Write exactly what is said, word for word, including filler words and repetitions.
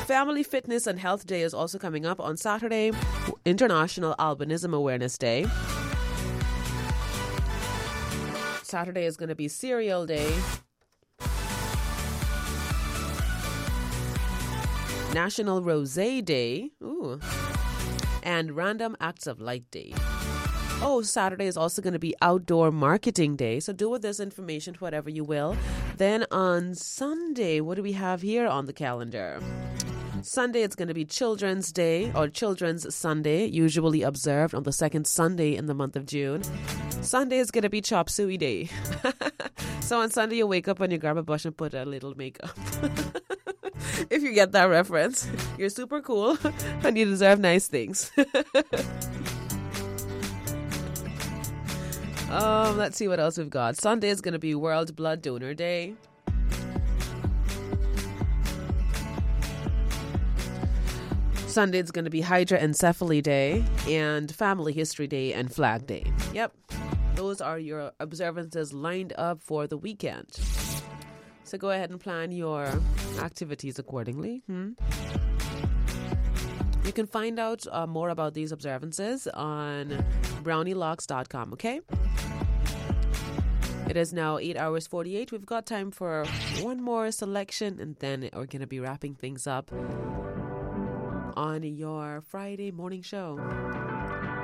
Family Fitness and Health Day is also coming up on Saturday. International Albinism Awareness Day. Saturday is going to be Cereal Day. National Rosé Day. Ooh. And Random Acts of Light Day. Oh, Saturday is also going to be Outdoor Marketing Day. So do with this information whatever you will. Then on Sunday, what do we have here on the calendar? Sunday, it's going to be Children's Day or Children's Sunday, usually observed on the second Sunday in the month of June. Sunday is going to be Chop Suey Day. So on Sunday, you wake up and you grab a brush and put a little makeup. If you get that reference, you're super cool and you deserve nice things. um, let's see what else we've got. Sunday is going to be World Blood Donor Day. Sunday is going to be Hydroencephaly Day and Family History Day and Flag Day. Yep, those are your observances lined up for the weekend. So go ahead and plan your activities accordingly. Hmm? You can find out uh, more about these observances on brownie locks dot com, okay? It is now eight hours forty-eight. We've got time for one more selection, and then we're going to be wrapping things up on your Friday morning show.